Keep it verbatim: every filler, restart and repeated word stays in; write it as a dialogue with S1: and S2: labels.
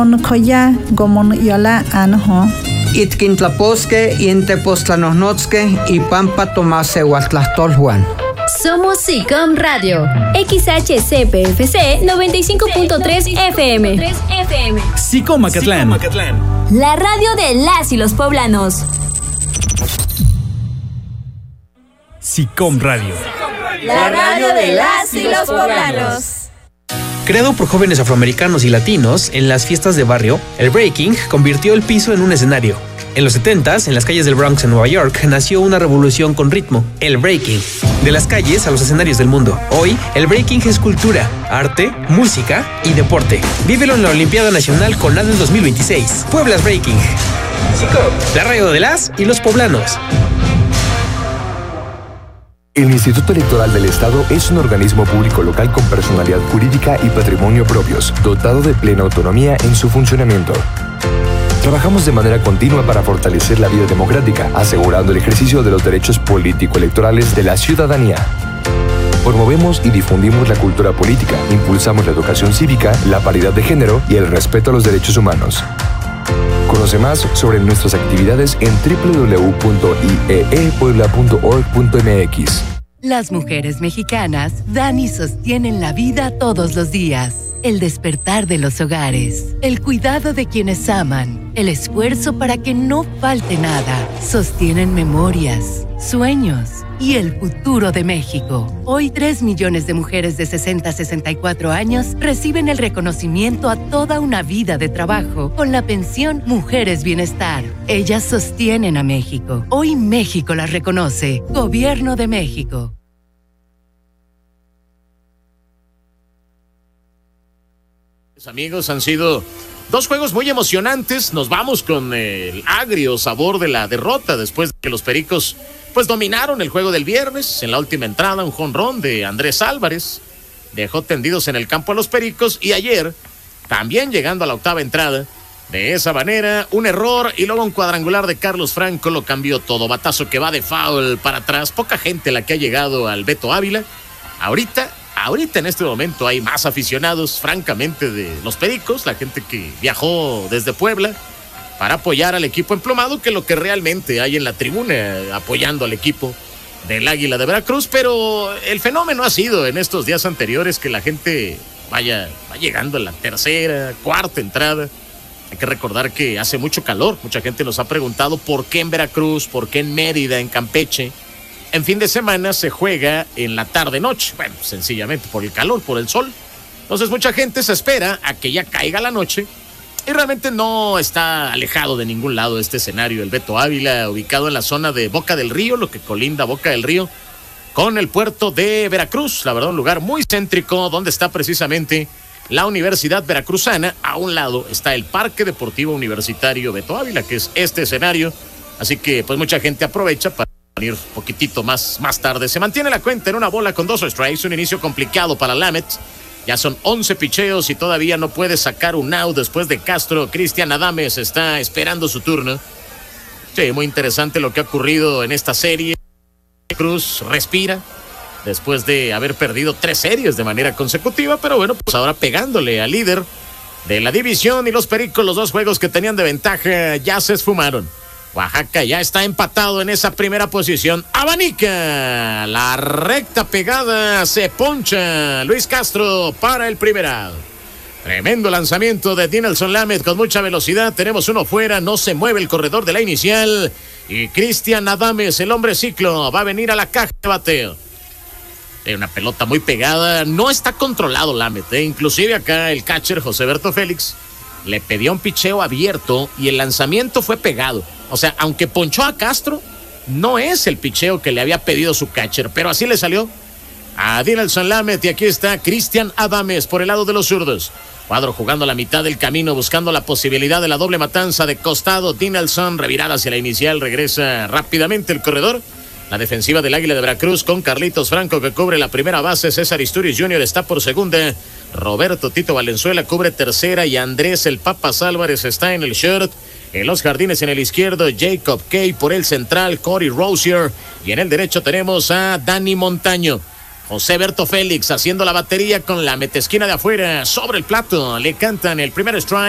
S1: Koya gomon yola anho.
S2: Itkintlaposque y entepostlanosnotzque y pampa tomase huatlastolhuan.
S3: Somos SICOM Radio, X H C P F C noventa y cinco punto tres F M.
S4: SICOM Acatlán.
S3: La radio de las y los poblanos.
S4: SICOM Radio.
S3: La radio de las y los poblanos.
S5: Creado por jóvenes afroamericanos y latinos en las fiestas de barrio, el breaking convirtió el piso en un escenario. En los setentas, en las calles del Bronx en Nueva York, nació una revolución con ritmo, el breaking. De las calles a los escenarios del mundo. Hoy, el breaking es cultura, arte, música y deporte. Vívelo en la Olimpiada Nacional con A D E dos mil veintiséis. Puebla's Breaking. SICOM, la radio de las y los poblanos.
S6: El Instituto Electoral del Estado es un organismo público local con personalidad jurídica y patrimonio propios, dotado de plena autonomía en su funcionamiento. Trabajamos de manera continua para fortalecer la vida democrática, asegurando el ejercicio de los derechos político-electorales de la ciudadanía. Promovemos y difundimos la cultura política, impulsamos la educación cívica, la paridad de género y el respeto a los derechos humanos. Conoce más sobre nuestras actividades en doble u doble u doble u punto i e e puebla punto org punto m x.
S7: Las mujeres mexicanas dan y sostienen la vida todos los días. El despertar de los hogares, el cuidado de quienes aman, el esfuerzo para que no falte nada. Sostienen memorias, sueños y el futuro de México. Hoy, tres millones de mujeres de sesenta a sesenta y cuatro años reciben el reconocimiento a toda una vida de trabajo con la pensión Mujeres Bienestar. Ellas sostienen a México. Hoy México las reconoce. Gobierno de México.
S8: Amigos, han sido dos juegos muy emocionantes. Nos vamos con el agrio sabor de la derrota después de que los Pericos pues dominaron el juego del viernes. En la última entrada, un jonrón de Andrés Álvarez dejó tendidos en el campo a los Pericos, y ayer, también llegando a la octava entrada, de esa manera, un error y luego un cuadrangular de Carlos Franco lo cambió todo. Batazo que va de foul para atrás. Poca gente la que ha llegado al Beto Ávila. Ahorita Ahorita en este momento hay más aficionados, francamente, de los Pericos, la gente que viajó desde Puebla para apoyar al equipo emplomado, que lo que realmente hay en la tribuna apoyando al equipo del Águila de Veracruz. Pero el fenómeno ha sido en estos días anteriores que la gente vaya va llegando a la tercera, cuarta entrada. Hay que recordar que hace mucho calor. Mucha gente nos ha preguntado por qué en Veracruz, por qué en Mérida, en Campeche en fin de semana se juega en la tarde-noche. Bueno, sencillamente por el calor, por el sol. Entonces mucha gente se espera a que ya caiga la noche, y realmente no está alejado de ningún lado este escenario. El Beto Ávila, ubicado en la zona de Boca del Río, lo que colinda Boca del Río con el puerto de Veracruz. La verdad, un lugar muy céntrico donde está precisamente la Universidad Veracruzana. A un lado está el Parque Deportivo Universitario Beto Ávila, que es este escenario. Así que pues mucha gente aprovecha para venir un poquitito más, más tarde. Se mantiene la cuenta en una bola con dos strikes. Un inicio complicado para Lamet. Ya son once picheos y todavía no puede sacar un out después de Castro. Cristian Adames está esperando su turno. Sí, muy interesante lo que ha ocurrido en esta serie. Cruz respira después de haber perdido tres series de manera consecutiva, pero bueno, pues ahora pegándole al líder de la división, y los Pericos, los dos juegos que tenían de ventaja ya se esfumaron. Oaxaca ya está empatado en esa primera posición. Abanica la recta pegada, se poncha Luis Castro para el primer out. Tremendo lanzamiento de Dinelson Lamet con mucha velocidad. Tenemos uno fuera, no se mueve el corredor de la inicial, y Cristian Adames, el hombre ciclo, va a venir a la caja de bateo. Tiene una pelota muy pegada, no está controlado Lamet, ¿eh? Inclusive acá el catcher José Berto Félix le pedía un picheo abierto y el lanzamiento fue pegado. O sea, aunque ponchó a Castro, no es el picheo que le había pedido su catcher, pero así le salió a Dinelson Lamet. Y aquí está Cristian Adames por el lado de los zurdos. Cuadro jugando a la mitad del camino, buscando la posibilidad de la doble matanza de costado. Dinelson revirada hacia la inicial, regresa rápidamente el corredor. La defensiva del Águila de Veracruz con Carlitos Franco, que cubre la primera base. César Isturiz junior está por segunda. Roberto Tito Valenzuela cubre tercera, y Andrés el Papas Álvarez está en el short. En los jardines en el izquierdo, Jacob Kay por el central, Corey Rosier. Y en el derecho tenemos a Dani Montaño. José Berto Félix haciendo la batería con la metesquina de afuera sobre el plato. Le cantan el primer strike.